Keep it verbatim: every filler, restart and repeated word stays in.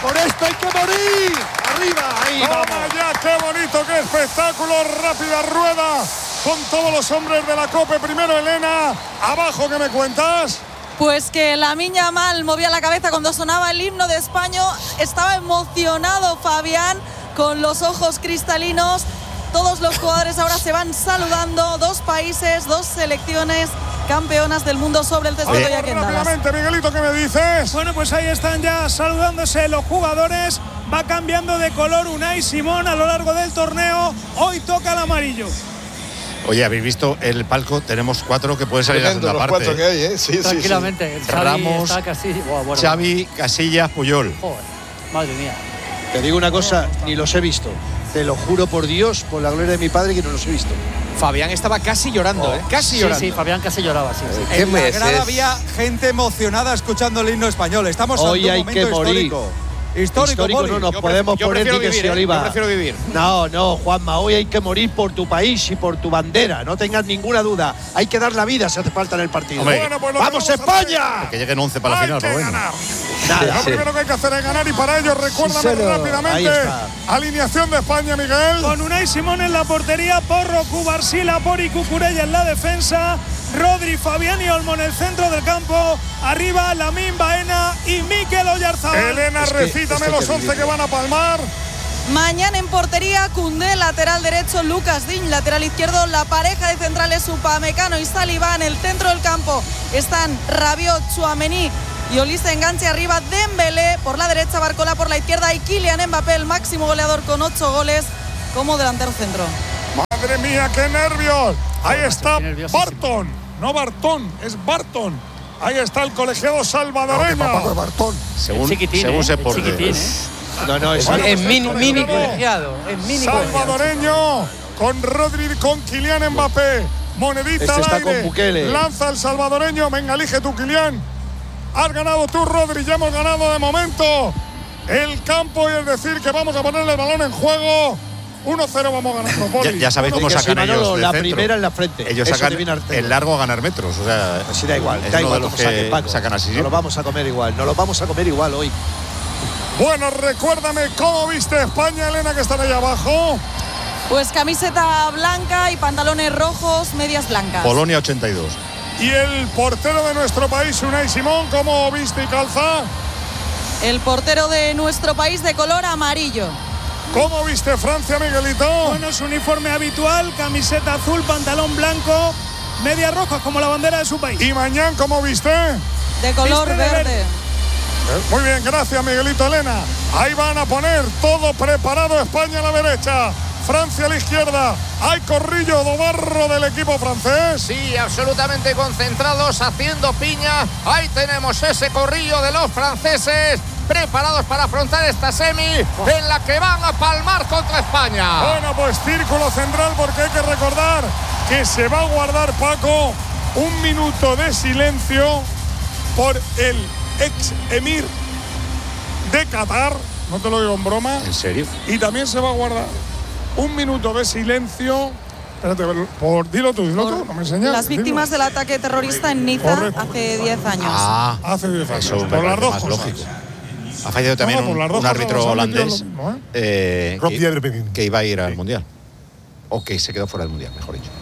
por esto hay que morir. Arriba, ahí vamos. Toma ya, qué bonito, qué espectáculo. Rápida rueda con todos los hombres de la COPE. Primero Elena, abajo, ¿qué me cuentas? Pues que Lamine Yamal movía la cabeza cuando sonaba el himno de España. Estaba emocionado Fabián, con los ojos cristalinos. Todos los jugadores ahora se van saludando. Dos países, dos selecciones campeonas del mundo sobre el césped hoy aquí en Dallas. Rápidamente, Miguelito, ¿qué me dices? Bueno, pues ahí están ya saludándose los jugadores. Va cambiando de color Unai Simón a lo largo del torneo. Hoy toca el amarillo. Oye, ¿habéis visto el palco? Tenemos cuatro que pueden salir Tremendo, a la los segunda parte. cuatro que hay, ¿eh? Sí, Tranquilamente. sí, sí. Xavi Ramos, está casi, wow, bueno, Xavi, Casillas, Puyol. joder, madre mía. Te digo una cosa, ni los he visto. Te lo juro por Dios, por la gloria de mi padre, que no los he visto. Fabián estaba casi llorando, Oh. ¿eh? Casi Sí, llorando. sí, Fabián casi lloraba, sí. sí. ¿Qué En la meses? grada había gente emocionada escuchando el himno español. Estamos Hoy ante un hay momento que morir. histórico. Histórico, Histórico Poli. no nos Yo podemos yo poner prefiero ni que vivir, se ¿eh? oliva. Yo prefiero vivir. No, no, Juanma, hoy hay que morir por tu país y por tu bandera. No tengas ninguna duda. Hay que dar la vida si hace falta en el partido. Hombre, Bueno, pues lo que ¡vamos, vamos a España! Que lleguen once para la Hay final, que Rubén. ganar. Nada. Lo primero que hay que hacer es ganar y para ello recuérdame Sí, señor. Ahí rápidamente está. alineación de España, Miguel. Con Unai Simón en la portería, Porro, Cubarsila, Pori, Cucurella en la defensa, Rodri, Fabián y Olmo en el centro del campo. Arriba, Lamine Baena y Mikel Oyarzabal. Elena, Es que recítame esto los que once vivir. que van a palmar. Mañana en portería, Koundé, lateral derecho, Lucas Digne, lateral izquierdo. La pareja de centrales, Upamecano y Saliba. En el centro del campo están Rabiot, Tchouaméni y Olise enganche. Arriba, Dembélé por la derecha, Barcola por la izquierda y Kylian Mbappé, el máximo goleador con ocho goles como delantero centro. Madre mía, qué nervios. Ahí está estoy nerviosísimo. Barton. No Bartón, es Barton. Ahí está el colegiado No, que salvadoreño. papá de Bartón. Según, Chiquitín, según ¿eh? se El porte. chiquitín, ¿eh? No, no, es Bueno, Es pues mini, el mini colegiado colegiado. Es mini colegiado. salvadoreño con Rodri, con Kylian Mbappé. Monedita Este al está aire. con Bukele. Lanza el salvadoreño. Venga, elige tú, Kylian. Has ganado tú, Rodri. Ya hemos ganado de momento el campo y es decir que vamos a ponerle el balón en juego. uno cero vamos ganando, Ya, Poli. ya sabéis cómo Venga, sí, sacan Manolo, ellos de la centro. primera en la frente. Ellos Eso sacan de Vina Arteta. el largo a ganar metros. O sea, Así da igual, es da uno igual de los cómo saquen, que Paco. sacan así. Nos lo vamos a comer igual, nos lo vamos a comer igual hoy. Bueno, recuérdame cómo viste España, Elena, que están ahí abajo. Pues camiseta blanca y pantalones rojos, medias blancas. Polonia ochenta y dos. Y el portero de nuestro país, Unai Simón, ¿cómo viste y calza? El portero de nuestro país de color amarillo. ¿Cómo viste Francia, Miguelito? Bueno, su uniforme habitual, camiseta azul, pantalón blanco, medias rojas como la bandera de su país. ¿Y mañana cómo viste? De color Viste de verde. verde. Muy bien, gracias, Miguelito, Elena. Ahí van a poner todo preparado. España a la derecha, Francia a la izquierda. Hay corrillo do barro del equipo francés. Sí, absolutamente concentrados, haciendo piña. Ahí tenemos ese corrillo de los franceses, preparados para afrontar esta semi en la que van a palmar contra España. Bueno, pues círculo central, porque hay que recordar que se va a guardar, Paco, un minuto de silencio por el ex emir de Qatar. No te lo digo en broma. ¿En serio? Y también se va a guardar un minuto de silencio. Espérate, por, dilo tú, dilo tú, no me enseñas. Las víctimas dilo. del ataque terrorista en Niza Correcto. hace diez años. Ah, Hace diez años. eso me por las parece dos más cosas. lógico. Ha fallado también No, por un, las dos un cosas árbitro nos han metido holandés lo mismo, ¿eh? eh, Rob que, Dierbedin. que iba a ir al Mundial. O que se quedó fuera del Mundial, mejor dicho.